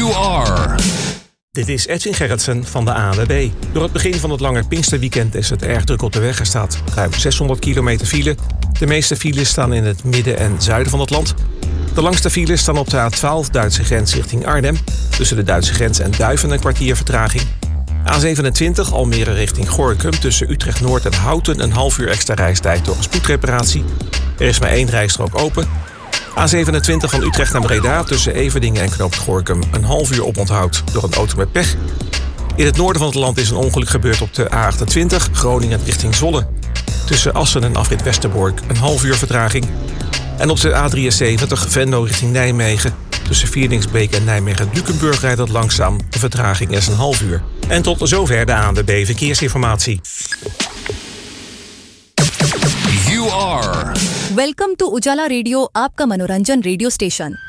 You are. Dit is Edwin Gerritsen van de ANWB. Door het begin van het lange Pinksterweekend is het erg druk op de weg. Er staat ruim 600 kilometer file. De meeste files staan in het midden en zuiden van het land. De langste files staan op de A12 Duitse grens richting Arnhem. Tussen de Duitse grens en Duiven een kwartier vertraging. A27 Almere richting Gorinchem tussen Utrecht Noord en Houten een half uur extra reistijd door een spoedreparatie. Er is maar 1 rijstrook open. A27 van Utrecht naar Breda tussen Everdingen en Knoop Gorinchem een half uur oponthoud door een auto met pech. In het noorden van het land is een ongeluk gebeurd op de A28 Groningen richting Zwolle. Tussen Assen en afrit Westerbork een half uur vertraging. En op de A73 Venlo richting Nijmegen tussen Vierdingsbeek en Nijmegen-Dukenburg rijdt het langzaam. De vertraging is een half uur. En tot zover de ANWB Verkeersinformatie. You are. Welcome to उजाला रेडियो, आपका मनोरंजन radio station.